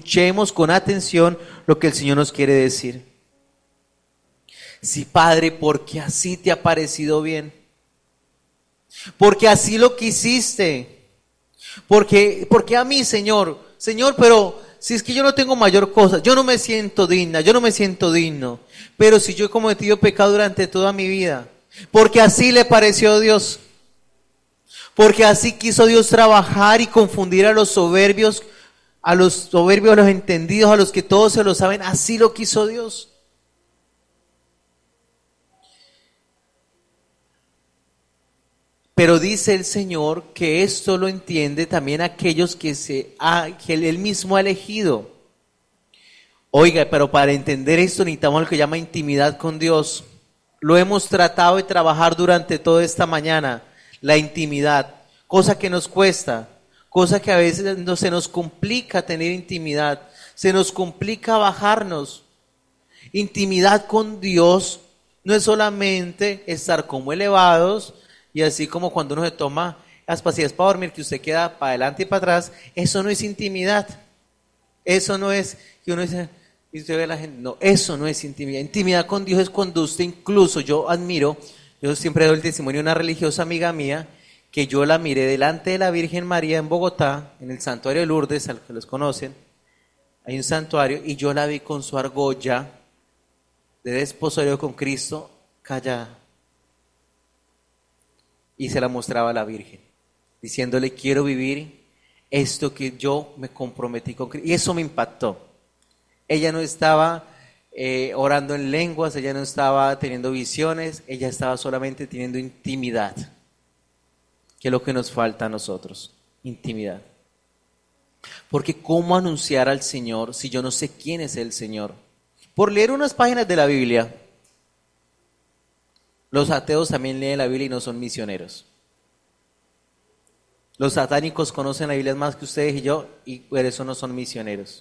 escuchemos con atención lo que el Señor nos quiere decir. Sí, Padre, porque así te ha parecido bien. Porque así lo quisiste. Porque a mí, Señor, pero si es que yo no tengo mayor cosa, yo no me siento digna, yo no me siento digno. Pero si yo he cometido pecado durante toda mi vida, porque así le pareció a Dios. Porque así quiso Dios trabajar y confundir a los soberbios, a los entendidos, a los que todos se lo saben. Así lo quiso Dios. Pero dice el Señor que esto lo entiende también aquellos que Él mismo ha elegido. Oiga, pero para entender esto necesitamos lo que llama intimidad con Dios. Lo hemos tratado de trabajar durante toda esta mañana. La intimidad, cosa que nos cuesta, cosa que a veces se nos complica tener intimidad, se nos complica bajarnos. Intimidad con Dios no es solamente estar como elevados y así como cuando uno se toma las pastillas para dormir, que usted queda para adelante y para atrás. Eso no es intimidad. Eso no es que uno dice, y usted ve a la gente, no, eso no es intimidad. Intimidad con Dios es cuando usted incluso, yo siempre doy el testimonio de una religiosa amiga mía, que yo la miré delante de la Virgen María en Bogotá, en el santuario de Lourdes, al que los conocen, hay un santuario, y yo la vi con su argolla de desposorio con Cristo, callada. Y se la mostraba a la Virgen, diciéndole, quiero vivir esto que yo me comprometí con Cristo. Y eso me impactó. Ella no estaba orando en lenguas, ella no estaba teniendo visiones, ella estaba solamente teniendo intimidad, que es lo que nos falta a nosotros, intimidad. Porque ¿cómo anunciar al Señor si yo no sé quién es el Señor? Por leer unas páginas de la Biblia. Los ateos también leen la Biblia y no son misioneros. Los satánicos conocen la Biblia más que ustedes y yo, y por eso no son misioneros.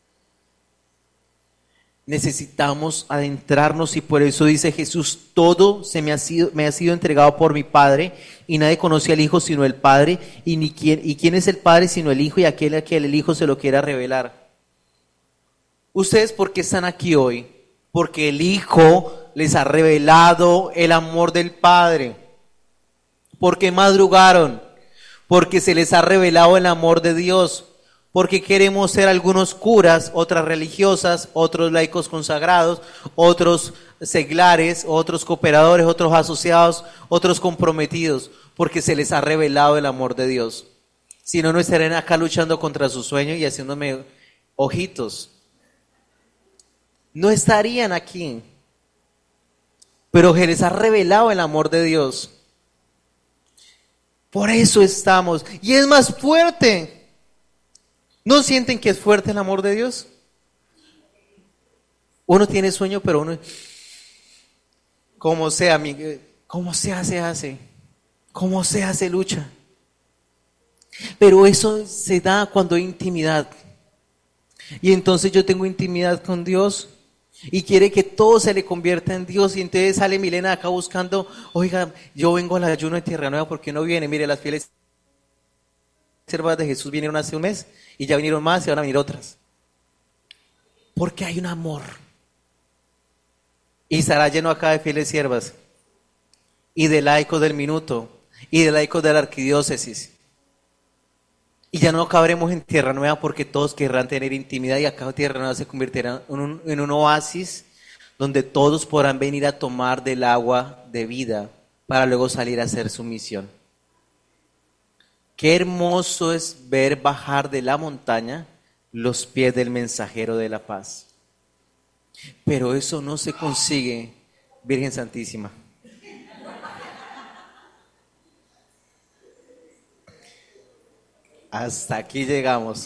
Necesitamos adentrarnos, y por eso dice Jesús, todo me ha sido entregado por mi Padre, y nadie conoce al Hijo sino el Padre, y quién es el Padre sino el Hijo, y aquel a quien el Hijo se lo quiera revelar. ¿Ustedes por qué están aquí hoy? Porque el Hijo les ha revelado el amor del Padre. ¿Por qué madrugaron? Porque se les ha revelado el amor de Dios. Porque queremos ser algunos curas, otras religiosas, otros laicos consagrados, otros seglares, otros cooperadores, otros asociados, otros comprometidos, porque se les ha revelado el amor de Dios. Si no, no estarían acá luchando contra su sueño y haciéndome ojitos. No estarían aquí. Pero se les ha revelado el amor de Dios. Por eso estamos. Y es más fuerte. ¿No sienten que es fuerte el amor de Dios? Uno tiene sueño, pero uno, como sea, como sea se hace. Como sea se lucha. Pero eso se da cuando hay intimidad. Y entonces yo tengo intimidad con Dios y quiere que todo se le convierta en Dios. Y entonces sale Milena acá buscando, oiga, yo vengo al ayuno de Tierra Nueva, ¿por qué no viene? Mire, las fieles siervas de Jesús vinieron hace un mes y ya vinieron más y van a venir otras. Porque hay un amor. Y estará lleno acá de fieles siervas y de laicos del minuto y de laicos de la arquidiócesis. Y ya no cabremos en Tierra Nueva porque todos querrán tener intimidad, y acá Tierra Nueva se convertirá en un oasis donde todos podrán venir a tomar del agua de vida para luego salir a hacer su misión. Qué hermoso es ver bajar de la montaña los pies del mensajero de la paz. Pero eso no se consigue, Virgen Santísima. Hasta aquí llegamos.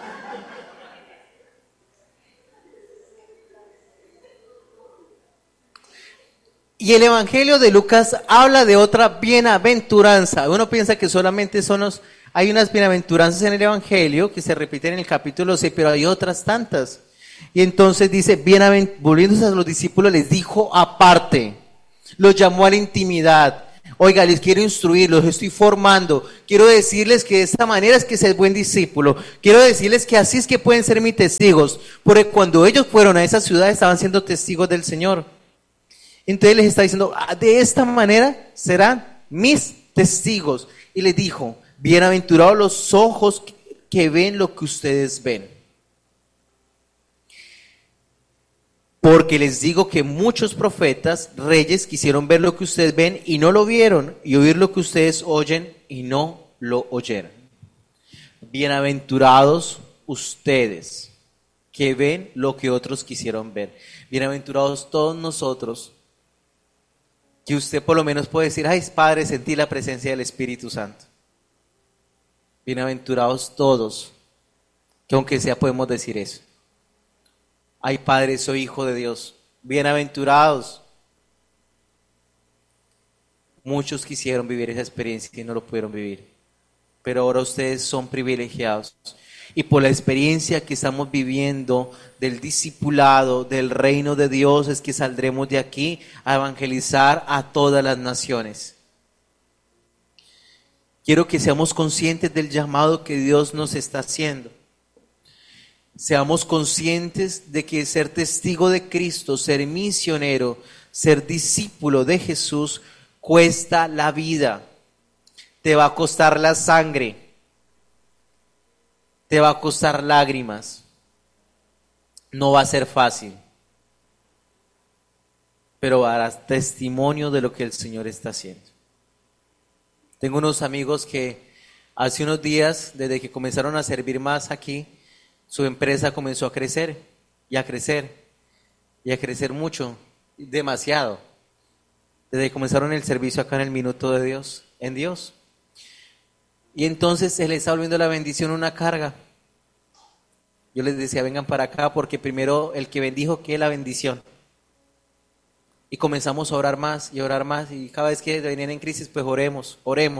Y el Evangelio de Lucas habla de otra bienaventuranza. Uno piensa que solamente hay unas bienaventuranzas en el Evangelio que se repiten en el capítulo 6, pero hay otras tantas. Y entonces dice, volviéndose a los discípulos, les dijo aparte, los llamó a la intimidad. Oiga, les quiero instruir, los estoy formando. Quiero decirles que de esta manera es que es el buen discípulo. Quiero decirles que así es que pueden ser mis testigos. Porque cuando ellos fueron a esa ciudad estaban siendo testigos del Señor. Entonces les está diciendo, de esta manera serán mis testigos. Y les dijo, bienaventurados los ojos que ven lo que ustedes ven. Porque les digo que muchos profetas, reyes, quisieron ver lo que ustedes ven y no lo vieron, y oír lo que ustedes oyen y no lo oyeron. Bienaventurados ustedes que ven lo que otros quisieron ver. Bienaventurados todos nosotros, que usted por lo menos puede decir, ay Padre, sentí la presencia del Espíritu Santo. Bienaventurados todos, que aunque sea podemos decir eso. Ay Padre, soy hijo de Dios. Bienaventurados. Muchos quisieron vivir esa experiencia y no lo pudieron vivir. Pero ahora ustedes son privilegiados. Y por la experiencia que estamos viviendo del discipulado, del reino de Dios, es que saldremos de aquí a evangelizar a todas las naciones. Quiero que seamos conscientes del llamado que Dios nos está haciendo. Seamos conscientes de que ser testigo de Cristo, ser misionero, ser discípulo de Jesús, cuesta la vida. Te va a costar la sangre. Te va a costar lágrimas. No va a ser fácil. Pero darás testimonio de lo que el Señor está haciendo. Tengo unos amigos que hace unos días, desde que comenzaron a servir más aquí, su empresa comenzó a crecer y a crecer y a crecer mucho, demasiado. Desde que comenzaron el servicio acá en el Minuto de Dios, en Dios. Y entonces se les está volviendo la bendición una carga. Yo les decía, vengan para acá porque primero el que bendijo que la bendición. Y comenzamos a orar más y cada vez que venían en crisis, pues oremos.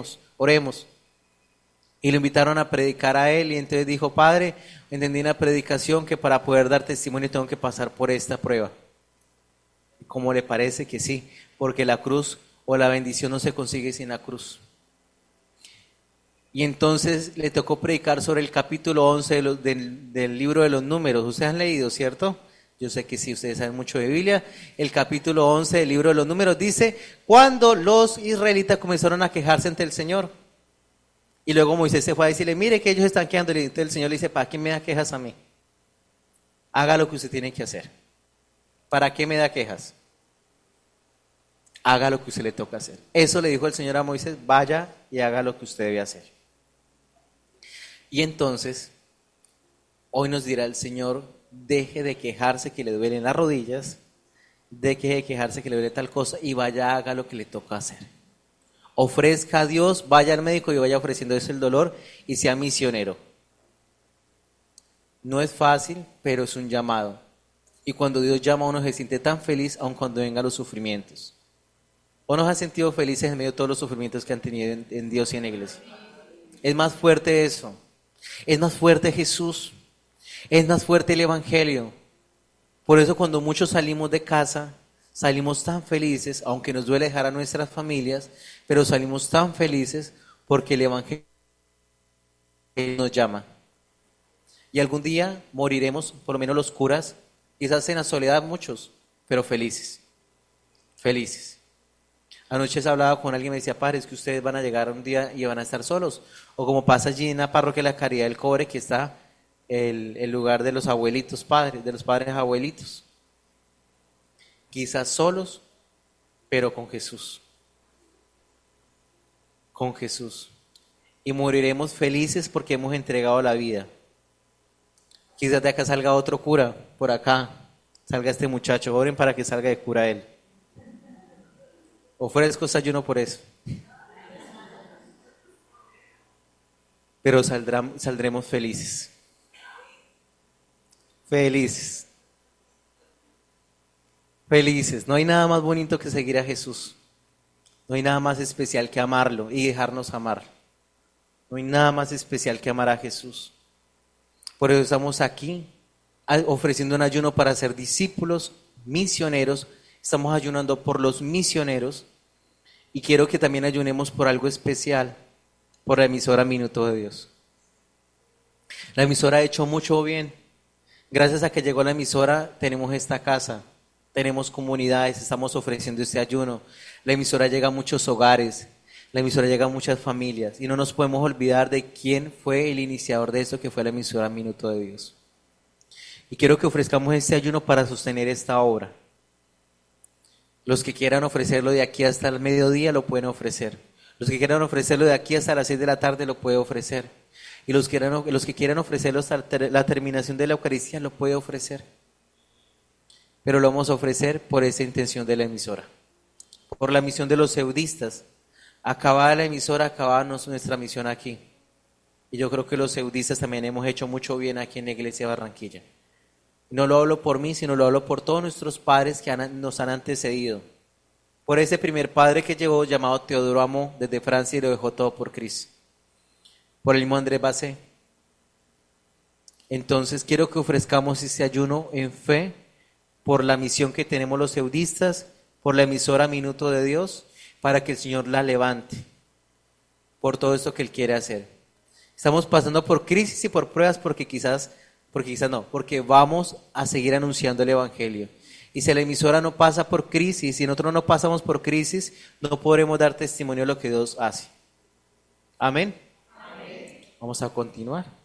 Y lo invitaron a predicar a él y entonces dijo, Padre, entendí en la predicación que para poder dar testimonio tengo que pasar por esta prueba. ¿Cómo le parece que sí? Porque la cruz o la bendición no se consigue sin la cruz. Y entonces le tocó predicar sobre el capítulo 11 del libro de los Números. Ustedes han leído, ¿cierto? Yo sé que sí, ustedes saben mucho de Biblia. El capítulo 11 del libro de los Números dice, cuando los israelitas comenzaron a quejarse ante el Señor. Y luego Moisés se fue a decirle, mire que ellos están quejando. Y entonces el Señor le dice, ¿para qué me da quejas a mí? Haga lo que usted tiene que hacer. ¿Para qué me da quejas? Haga lo que usted le toca hacer. Eso le dijo el Señor a Moisés, vaya y haga lo que usted debe hacer. Y entonces, hoy nos dirá el Señor, deje de quejarse que le duelen las rodillas, deje de quejarse que le duele tal cosa y vaya, haga lo que le toca hacer. Ofrezca a Dios, vaya al médico y vaya ofreciendo eso el dolor y sea misionero. No es fácil, pero es un llamado. Y cuando Dios llama a uno se siente tan feliz aun cuando vengan los sufrimientos. ¿O nos han sentido felices en medio de todos los sufrimientos que han tenido en Dios y en la iglesia? Es más fuerte eso. Es más fuerte Jesús. Es más fuerte el Evangelio. Por eso cuando muchos salimos de casa, salimos tan felices, aunque nos duele dejar a nuestras familias, pero salimos tan felices porque el Evangelio nos llama. Y algún día moriremos, por lo menos los curas, quizás en la soledad muchos, pero felices. Felices. Anoche se hablaba con alguien y me decía, padre, es que ustedes van a llegar un día y van a estar solos. O como pasa allí en la parroquia de la Caridad del Cobre, que está el lugar de los abuelitos padres, de los padres abuelitos. Quizás solos, pero con Jesús. Con Jesús. Y moriremos felices porque hemos entregado la vida. Quizás de acá salga otro cura, por acá, salga este muchacho. Oren para que salga de cura él. Ofrezco ayuno por eso. Pero saldremos felices. Felices. Felices. No hay nada más bonito que seguir a Jesús. No hay nada más especial que amarlo y dejarnos amar. No hay nada más especial que amar a Jesús. Por eso estamos aquí ofreciendo un ayuno para ser discípulos, misioneros. Estamos ayunando por los misioneros. Y quiero que también ayunemos por algo especial, por la emisora Minuto de Dios. La emisora ha hecho mucho bien. Gracias a que llegó la emisora, tenemos esta casa, tenemos comunidades, estamos ofreciendo este ayuno. La emisora llega a muchos hogares, la emisora llega a muchas familias y no nos podemos olvidar de quién fue el iniciador de eso, que fue la emisora Minuto de Dios. Y quiero que ofrezcamos este ayuno para sostener esta obra. Los que quieran ofrecerlo de aquí hasta el mediodía lo pueden ofrecer. Los que quieran ofrecerlo de aquí hasta las 6 de la tarde lo pueden ofrecer. Y los que quieran ofrecerlo hasta la terminación de la Eucaristía lo pueden ofrecer. Pero lo vamos a ofrecer por esa intención de la emisora. Por la misión de los seudistas. Acabada la emisora, acababa nuestra misión aquí. Y yo creo que los seudistas también hemos hecho mucho bien aquí en la iglesia de Barranquilla. No lo hablo por mí, sino lo hablo por todos nuestros padres que nos han antecedido. Por ese primer padre que llegó, llamado Teodoro Amó, desde Francia, y lo dejó todo por Cristo. Por el mismo Andrés Bacé. Entonces quiero que ofrezcamos este ayuno en fe, por la misión que tenemos los seudistas, por la emisora Minuto de Dios, para que el Señor la levante, por todo esto que Él quiere hacer. Estamos pasando por crisis y por pruebas porque quizás no, porque vamos a seguir anunciando el Evangelio. Y si la emisora no pasa por crisis, si nosotros no pasamos por crisis, no podremos dar testimonio de lo que Dios hace. Amén. Amén. Vamos a continuar.